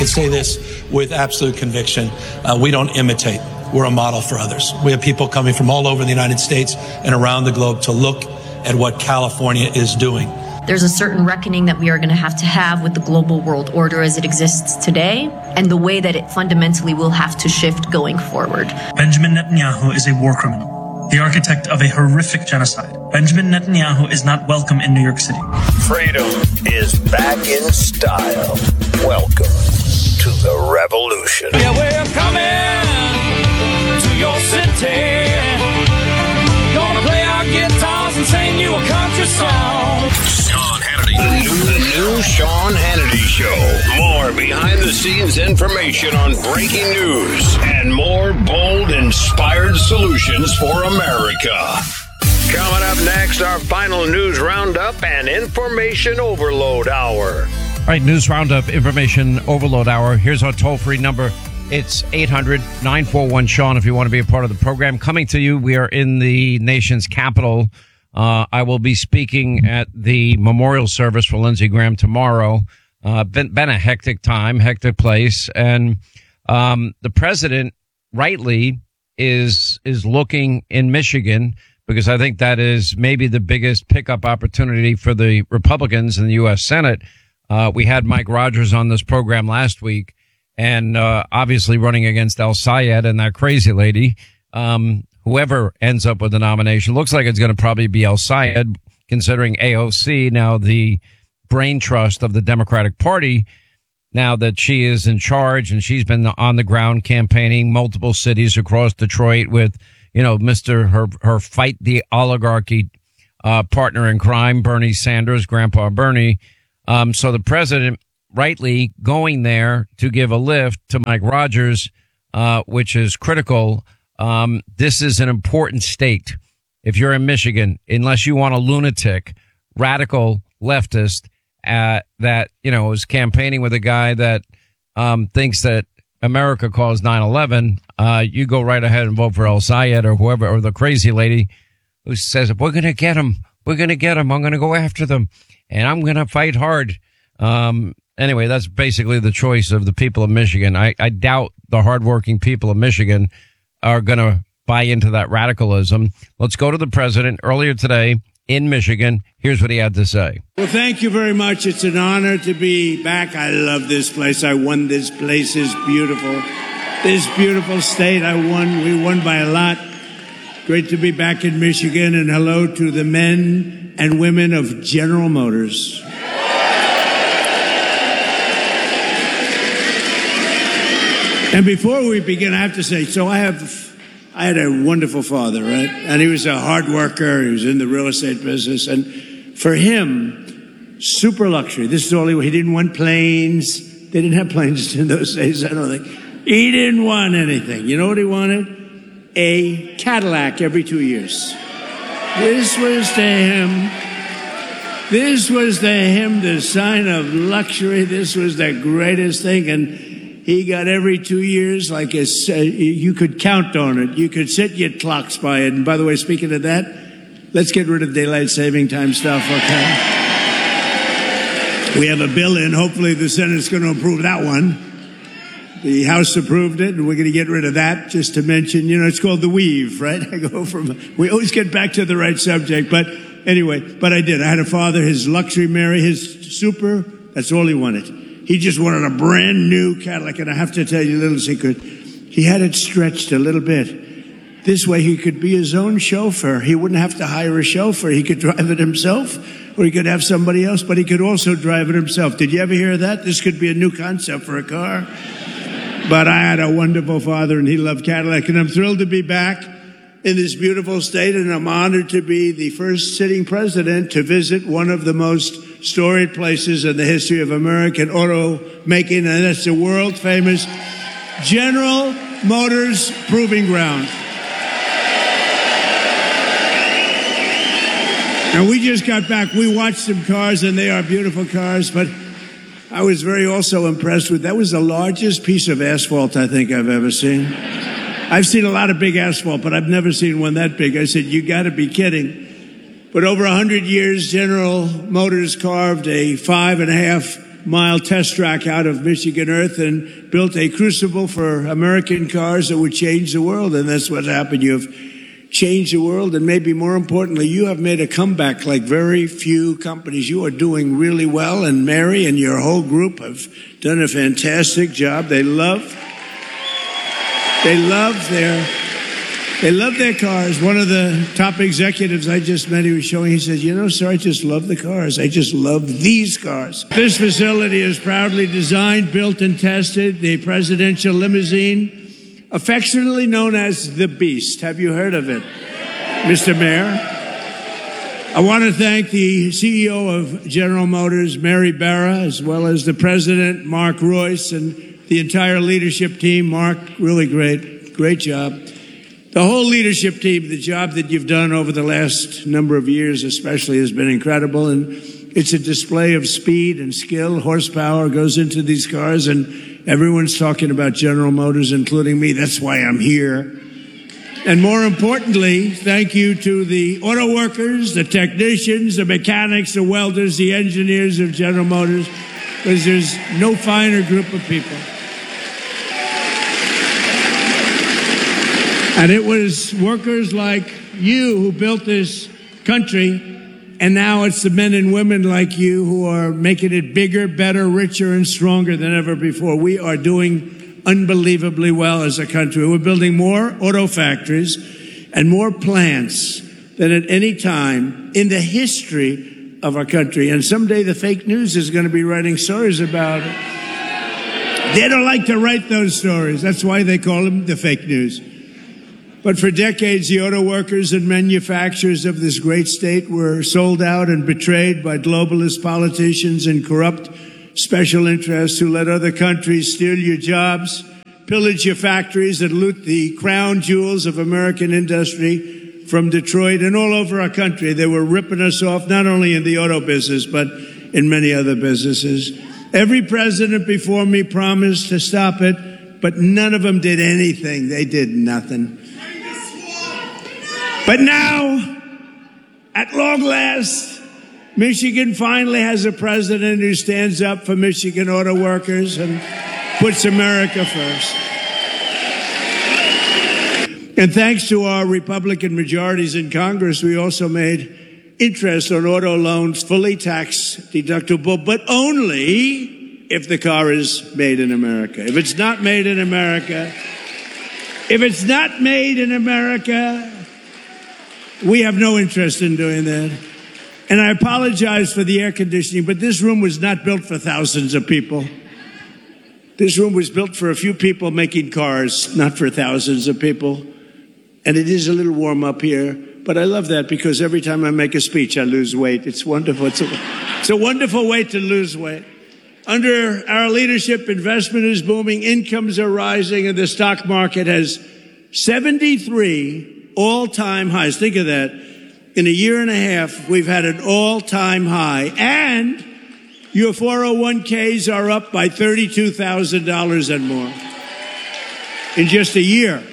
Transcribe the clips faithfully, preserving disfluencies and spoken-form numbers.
can say this with absolute conviction. Uh, we don't imitate. We're a model for others. We have people coming from all over the United States and around the globe to look at what California is doing. There's a certain reckoning that we are going to have to have with the global world order as it exists today and the way that it fundamentally will have to shift going forward. Benjamin Netanyahu is a war criminal, the architect of a horrific genocide. Benjamin Netanyahu is not welcome in New York City. Freedom is back in style. Welcome to the revolution. Yeah, we're coming to your city. Gonna play our guitars and sing you a country song. Sean Hannity. The new, the new Sean Hannity Show. More behind-the-scenes information on breaking news and more bold, inspired solutions for America. Coming up next, our final news roundup and information overload hour. All right, news roundup, information overload hour. Here's our toll-free number. It's eight hundred nine four one Sean if you want to be a part of the program. Coming to you, we are in the nation's capital. Uh, I will be speaking at the memorial service for Lindsey Graham tomorrow. Uh, been, been a hectic time, hectic place. And um, the president, rightly, is is looking in Michigan because I think that is maybe the biggest pickup opportunity for the Republicans in the U S Senate. Uh, we had Mike Rogers on this program last week. And, uh, obviously running against El Sayed and that crazy lady, um, whoever ends up with the nomination looks like it's going to probably be El Sayed, considering A O C, now the brain trust of the Democratic Party, now that she is in charge and she's been on the ground campaigning multiple cities across Detroit with, you know, Mister her, her fight the oligarchy, uh, partner in crime, Bernie Sanders, Grandpa Bernie. Um, so the president, rightly going there to give a lift to Mike Rogers, uh, which is critical. Um, this is an important state. If you're in Michigan, unless you want a lunatic, radical leftist, uh, that, you know, is campaigning with a guy that, um, thinks that America caused nine eleven, uh, you go right ahead and vote for El Sayed or whoever, or the crazy lady who says, we're going to get him. We're going to get him. I'm going to go after them and I'm going to fight hard. Um, Anyway, that's basically the choice of the people of Michigan. I, I doubt the hardworking people of Michigan are going to buy into that radicalism. Let's go to the president earlier today in Michigan. Here's what he had to say. Well, thank you very much. It's an honor to be back. I love this place. I won this place. It's beautiful. This beautiful state. I won. We won by a lot. Great to be back in Michigan. And hello to the men and women of General Motors. And before we begin, I have to say, so I have, I had a wonderful father, right? And he was a hard worker. He was in the real estate business. And for him, super luxury. This is all he, he didn't want planes. They didn't have planes in those days, I don't think. He didn't want anything. You know what he wanted? A Cadillac every two years. This was to him, this was to him the sign of luxury. This was the greatest thing. And he got every two years, like a, you could count on it. You could set your clocks by it. And by the way, speaking of that, let's get rid of daylight saving time stuff, okay? We have a bill in. Hopefully the Senate's going to approve that one. The House approved it, and we're going to get rid of that. Just to mention, you know, it's called the weave, right? I go from, we always get back to the right subject. But anyway, but I did. I had a father, his luxury Mary, his super, that's all he wanted. He just wanted a brand new Cadillac, and I have to tell you a little secret. He had it stretched a little bit. This way he could be his own chauffeur. He wouldn't have to hire a chauffeur. He could drive it himself, or he could have somebody else, but he could also drive it himself. Did you ever hear that? This could be a new concept for a car. But I had a wonderful father, and he loved Cadillac, and I'm thrilled to be back in this beautiful state, and I'm honored to be the first sitting president to visit one of the most storied places in the history of American automaking, and that's the world-famous General Motors Proving Ground. And we just got back. We watched some cars, and they are beautiful cars, but I was very also impressed with, that was the largest piece of asphalt I think I've ever seen. I've seen a lot of big asphalt, but I've never seen one that big. I said, you got to be kidding. But over a hundred years, General Motors carved a five and a half mile test track out of Michigan Earth and built a crucible for American cars that would change the world. And that's what happened. You have changed the world. And maybe more importantly, you have made a comeback like very few companies. You are doing really well. And Mary and your whole group have done a fantastic job. They love, they love their... They love their cars. One of the top executives I just met, he was showing, he said, you know, sir, I just love the cars. I just love these cars. This facility is proudly designed, built, and tested the presidential limousine, affectionately known as the Beast. Have you heard of it, Mister Mayor? I want to thank the C E O of General Motors, Mary Barra, as well as the president, Mark Royce, and the entire leadership team. Mark, really great, great job. The whole leadership team, the job that you've done over the last number of years especially has been incredible, and it's a display of speed and skill. Horsepower goes into these cars, and everyone's talking about General Motors, including me. That's why I'm here. And more importantly, thank you to the auto workers, the technicians, the mechanics, the welders, the engineers of General Motors, because there's no finer group of people. And it was workers like you who built this country, and now it's the men and women like you who are making it bigger, better, richer, and stronger than ever before. We are doing unbelievably well as a country. We're building more auto factories and more plants than at any time in the history of our country. And someday the fake news is going to be writing stories about it. They don't like to write those stories. That's why they call them the fake news. But for decades, the auto workers and manufacturers of this great state were sold out and betrayed by globalist politicians and corrupt special interests who let other countries steal your jobs, pillage your factories, and loot the crown jewels of American industry from Detroit and all over our country. They were ripping us off, not only in the auto business, but in many other businesses. Every president before me promised to stop it, but none of them did anything. They did nothing. But now, at long last, Michigan finally has a president who stands up for Michigan auto workers and puts America first. And thanks to our Republican majorities in Congress, we also made interest on auto loans fully tax deductible, but only if the car is made in America. If it's not made in America, if it's not made in America, we have no interest in doing that. And I apologize for the air conditioning, but this room was not built for thousands of people. This room was built for a few people making cars, not for thousands of people. And it is a little warm up here, but I love that because every time I make a speech, I lose weight. It's wonderful. It's a, it's a wonderful way to lose weight. Under our leadership, investment is booming, incomes are rising, and the stock market has seventy-three all-time highs. Think of that. In a year and a half, we've had an all-time high. And your four oh one k's are up by thirty-two thousand dollars and more in just a year.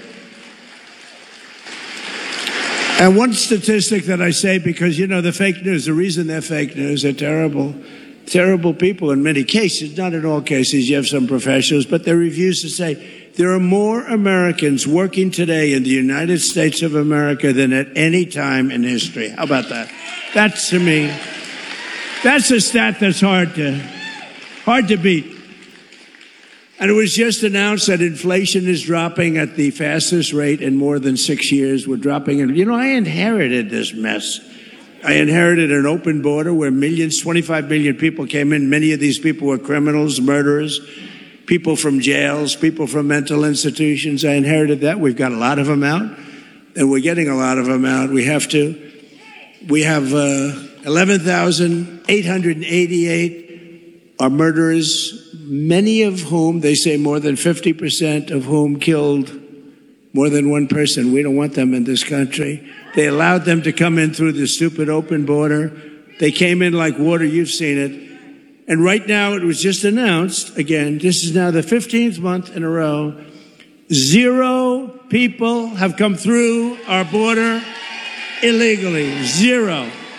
And one statistic that I say, because, you know, the fake news, the reason they're fake news, they're terrible, terrible people in many cases, not in all cases. You have some professionals, but they refuse to say, there are more Americans working today in the United States of America than at any time in history. How about that? That's, to me, that's a stat that's hard to, hard to beat. And it was just announced that inflation is dropping at the fastest rate in more than six years. We're dropping it. You know, I inherited this mess. I inherited an open border where millions, twenty-five million people came in. Many of these people were criminals, murderers, people from jails, people from mental institutions. I inherited that. We've got a lot of them out, and we're getting a lot of them out. We have to. We have uh, eleven thousand eight hundred eighty-eight are murderers, many of whom, they say more than fifty percent of whom killed more than one person. We don't want them in this country. They allowed them to come in through the stupid open border. They came in like water. You've seen it. And right now, it was just announced, again, this is now the fifteenth month in a row, zero people have come through our border illegally. Zero.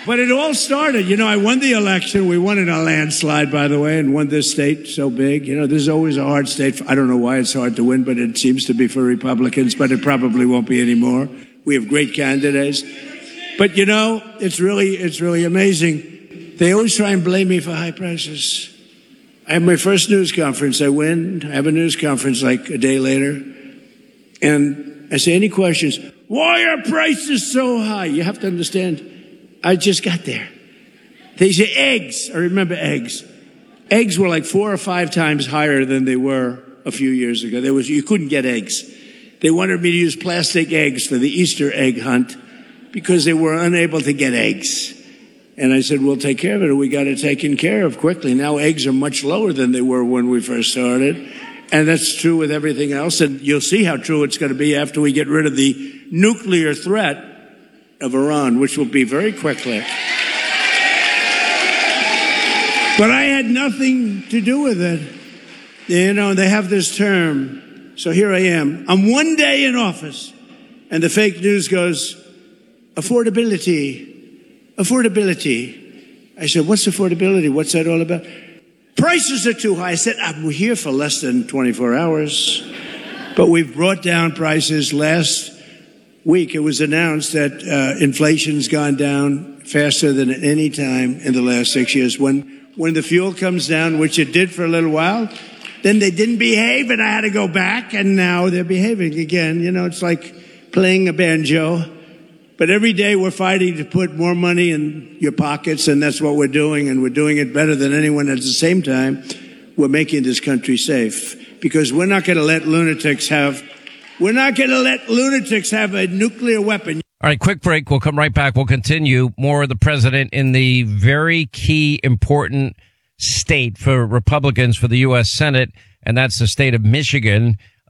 But it all started, you know, I won the election. We won in a landslide, by the way, and won this state so big. You know, this is always a hard state. For, I don't know why it's hard to win, but it seems to be for Republicans, but it probably won't be anymore. We have great candidates. But, you know, it's really, it's really amazing. They always try and blame me for high prices. I have my first news conference. I win. I have a news conference like a day later. And I say, any questions? Why are prices so high? You have to understand, I just got there. They say eggs. I remember eggs. Eggs were like four or five times higher than they were a few years ago. There was, you couldn't get eggs. They wanted me to use plastic eggs for the Easter egg hunt because they were unable to get eggs. And I said, we'll take care of it. We got it taken care of quickly. Now eggs are much lower than they were when we first started. And that's true with everything else. And you'll see how true it's going to be after we get rid of the nuclear threat of Iran, which will be very quickly. But I had nothing to do with it. You know, they have this term. So here I am. I'm one day in office, and the fake news goes, affordability, affordability. I said, what's affordability? What's that all about? Prices are too high. I said, I'm here for less than twenty-four hours. But we've brought down prices. Last week, it was announced that uh, inflation's gone down faster than at any time in the last six years. When when the fuel comes down, which it did for a little while, then they didn't behave, and I had to go back, and now they're behaving again. You know, it's like playing a banjo. But every day we're fighting to put more money in your pockets, and that's what we're doing, and we're doing it better than anyone. At the same time, we're making this country safe, because we're not going to let lunatics have, we're not going to let lunatics have a nuclear weapon. All right, quick break. We'll come right back. We'll continue more of the president in the very key, important state for Republicans for the U S Senate, and that's the state of Michigan.